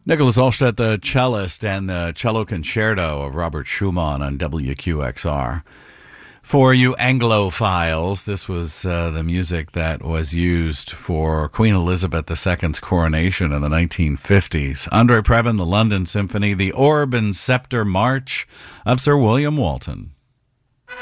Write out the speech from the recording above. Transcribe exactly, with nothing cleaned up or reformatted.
Nicholas Allstedt, the cellist, and the cello concerto of Robert Schumann on W Q X R. For you Anglophiles, this was uh, the music that was used for Queen Elizabeth the Second's coronation in the nineteen fifties. Andre Previn, the London Symphony, the Orb and Scepter March of Sir William Walton.